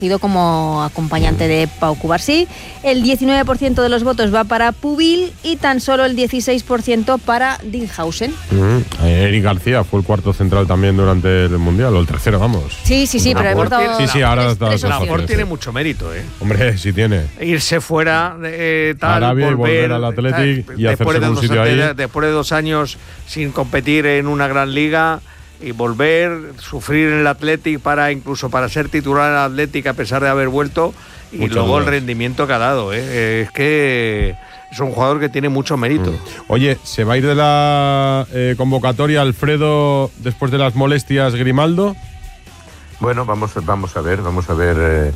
como acompañante de Pau Cubarsí. El 19% de los votos va para Pubil y tan solo el 16% para Dinhausen. Eric García fue el cuarto central también durante el Mundial, o el tercero, vamos. Sí, pero hemos dado... Sí, ahora Laporte tiene mucho mérito, ¿eh? Hombre, sí tiene. Irse fuera de Arabia y volver al Athletic y hacerse un sitio ahí. Después de 2 años sin competir en una gran liga y volver, sufrir en el Athletic incluso para ser titular en el Athletic a pesar de haber vuelto, y mucho luego dudas. El rendimiento que ha dado, es que es un jugador que tiene mucho mérito. Oye, ¿se va a ir de la convocatoria Alfredo después de las molestias Grimaldo? Bueno, vamos a ver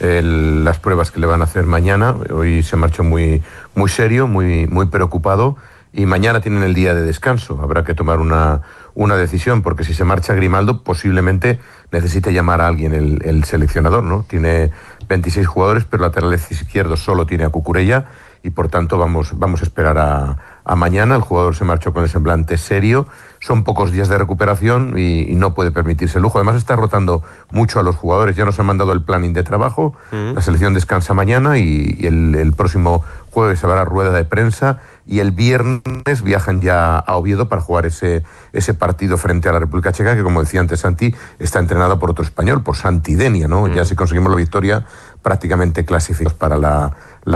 las pruebas que le van a hacer mañana. Hoy se marchó muy serio, muy preocupado, y mañana tienen el día de descanso. Habrá que tomar una decisión, porque si se marcha Grimaldo, posiblemente necesite llamar a alguien el seleccionador, ¿no? Tiene 26 jugadores, pero lateral izquierdo solo tiene a Cucurella, y por tanto vamos a esperar a mañana. El jugador se marchó con el semblante serio. Son pocos días de recuperación y no puede permitirse el lujo. Además está rotando mucho a los jugadores. Ya nos han mandado el planning de trabajo. La selección descansa mañana y el próximo jueves habrá rueda de prensa, y el viernes viajan ya a Oviedo para jugar ese partido frente a la República Checa, que, como decía antes Santi, está entrenado por otro español, por Santi Denia, ¿no? Ya si conseguimos la victoria, prácticamente clasificados para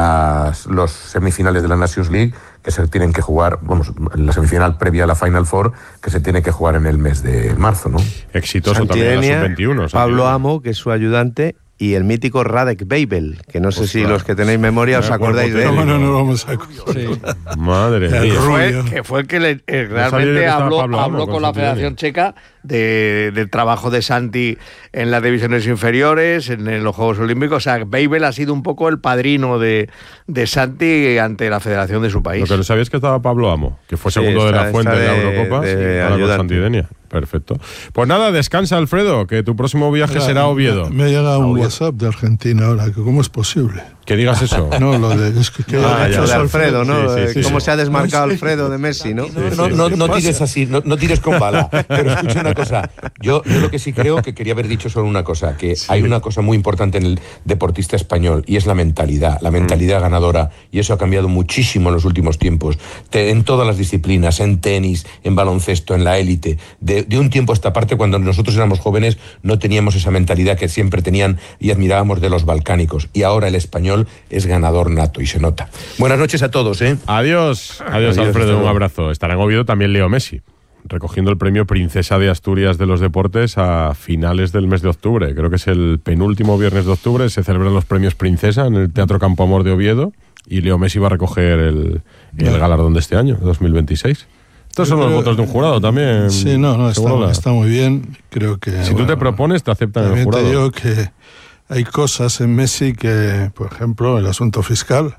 los semifinales de la Nations League, que se tienen que jugar, la semifinal previa a la Final Four, que se tiene que jugar en el mes de marzo, ¿no? Exitoso Santi también Denia, en la sub-21. Pablo Amo, que es su ayudante, y el mítico Radek Babel, que no sé si los que tenéis memoria os acordáis de él. No vamos a acordar. Sí. Madre mía. Que fue el que realmente habló con la Federación Checa del trabajo de Santi en las divisiones inferiores, en los Juegos Olímpicos. O sea, Babel ha sido un poco el padrino de Santi ante la federación de su país. Lo que no sabía es que estaba Pablo Amo, que fue segundo de la Fuente en la Eurocopa, ahora con Santi Denia. Perfecto. Pues nada, descansa, Alfredo, que tu próximo viaje será a Oviedo. Me ha llegado un WhatsApp de Argentina ahora, que ¿cómo es posible? Que digas eso. No, lo de Alfredo, ¿no? Sí. Cómo se ha desmarcado Alfredo de Messi, ¿no? No tires así, no tires con bala. Pero escucha una cosa, yo lo que sí creo que quería haber dicho solo una cosa, que hay una cosa muy importante en el deportista español, y es la mentalidad ganadora, y eso ha cambiado muchísimo en los últimos tiempos, en todas las disciplinas, en tenis, en baloncesto, en la élite. De un tiempo a esta parte, cuando nosotros éramos jóvenes, no teníamos esa mentalidad que siempre tenían y admirábamos de los balcánicos, y ahora el español es ganador nato y se nota. Buenas noches a todos, ¿eh? Adiós, Alfredo, un abrazo. Estará en Oviedo también Leo Messi, recogiendo el premio Princesa de Asturias de los Deportes a finales del mes de octubre. Creo que es el penúltimo viernes de octubre, se celebran los premios Princesa en el Teatro Campo Amor de Oviedo, y Leo Messi va a recoger el galardón de este año, 2026. Estos son los votos de un jurado también. Sí, está muy bien. Creo que si tú te propones, te aceptan en el jurado. Te digo que hay cosas en Messi que, por ejemplo, el asunto fiscal,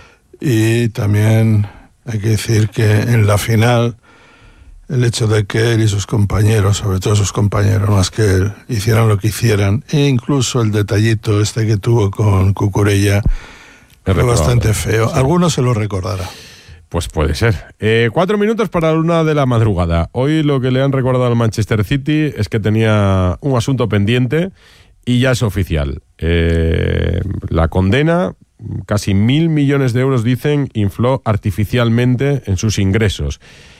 y también hay que decir que en la final el hecho de que él y sus compañeros, sobre todo sus compañeros más que él, hicieran lo que hicieran, e incluso el detallito que tuvo con Cucurella, fue bastante feo. Alguno se lo recordará. Pues puede ser. 4 minutos para la 1 de la madrugada. Hoy lo que le han recordado al Manchester City es que tenía un asunto pendiente y ya es oficial. La condena, casi 1.000 millones de euros, dicen, infló artificialmente en sus ingresos.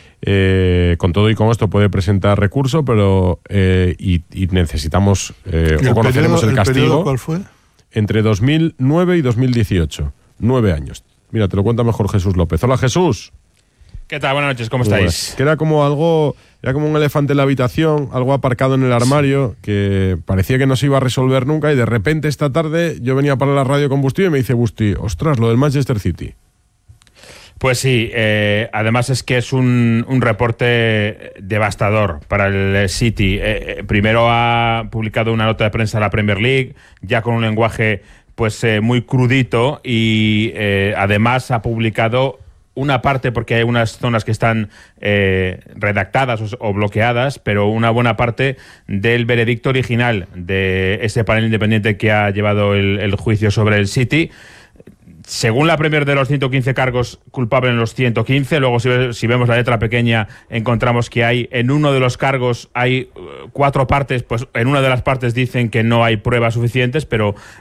Con todo y con esto puede presentar recurso, pero y necesitamos o conoceremos el castigo. ¿Periodo cuál fue? Entre 2009 y 2018. 9 años. Mira, te lo cuenta mejor Jesús López. Hola, Jesús. ¿Qué tal? Buenas noches, ¿cómo estáis? Que era como un elefante en la habitación, algo aparcado en el armario, que parecía que no se iba a resolver nunca, y de repente esta tarde yo venía para la radio con Busti y me dice Busti, ostras, lo del Manchester City. Pues sí, además es que es un reporte devastador para el City. Primero ha publicado una nota de prensa la Premier League, ya con un lenguaje pues muy crudito, y además ha publicado una parte, porque hay unas zonas que están redactadas o bloqueadas, pero una buena parte del veredicto original de ese panel independiente que ha llevado el juicio sobre el City. según la Premier, de los 115 cargos, culpable en los 115. Luego, si vemos la letra pequeña, encontramos que hay en uno de los cargos hay 4 partes. Pues en una de las partes dicen que no hay pruebas suficientes, pero